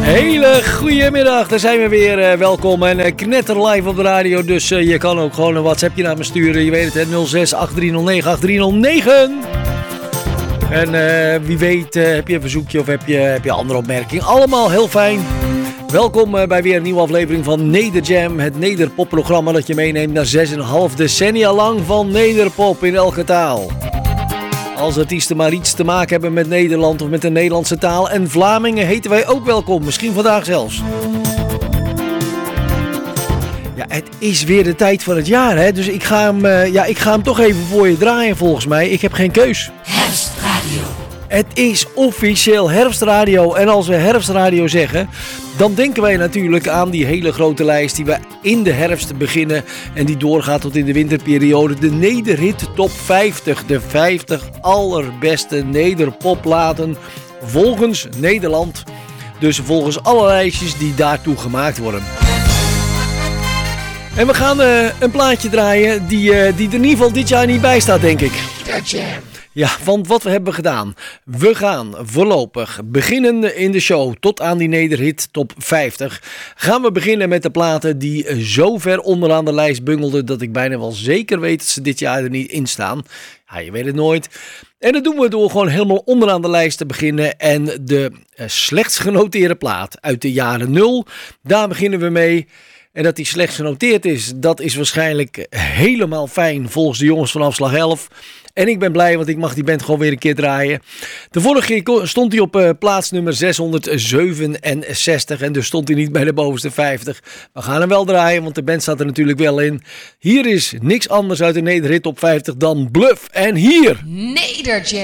Hele goedemiddag, daar zijn we weer. Welkom en knetter live op de radio. Dus je kan ook gewoon een WhatsAppje naar me sturen. Je weet het, 06 8309 8309. En wie weet heb je een verzoekje of heb je andere opmerking. Allemaal heel fijn. Welkom bij weer een nieuwe aflevering van Nederjam. Het Nederpopprogramma dat je meeneemt naar 6,5 decennia lang van Nederpop in elke taal. Als artiesten maar iets te maken hebben met Nederland of met de Nederlandse taal. En Vlamingen heten wij ook welkom, misschien vandaag zelfs. Ja, het is weer de tijd van het jaar, hè? Dus ik ga hem toch even voor je draaien volgens mij. Ik heb geen keus. Herfstradio. Het is officieel herfstradio. En als we herfstradio zeggen, dan denken wij natuurlijk aan die hele grote lijst die we in de herfst beginnen. En die doorgaat tot in de winterperiode. De Nederhit Top 50. De 50 allerbeste nederpoplaten volgens Nederland. Dus volgens alle lijstjes die daartoe gemaakt worden. En we gaan een plaatje draaien die er in ieder geval dit jaar niet bij staat, denk ik. Ja, want wat we hebben gedaan. We gaan voorlopig beginnen in de show tot aan die Nederhit Top 50. Gaan we beginnen met de platen die zo ver onderaan de lijst bungelden dat ik bijna wel zeker weet dat ze dit jaar er niet in staan. Ja, je weet het nooit. En dat doen we door gewoon helemaal onderaan de lijst te beginnen. En de slechtst genoteerde plaat uit de jaren 0, daar beginnen we mee. En dat die slecht genoteerd is, dat is waarschijnlijk helemaal fijn volgens de jongens van afslag 11. En ik ben blij, want ik mag die band gewoon weer een keer draaien. De vorige keer stond hij op plaats nummer 667 en dus stond hij niet bij de bovenste 50. We gaan hem wel draaien, want de band staat er natuurlijk wel in. Hier is niks anders uit de Nederhit Top 50 dan Bluff. En hier... Nederjam.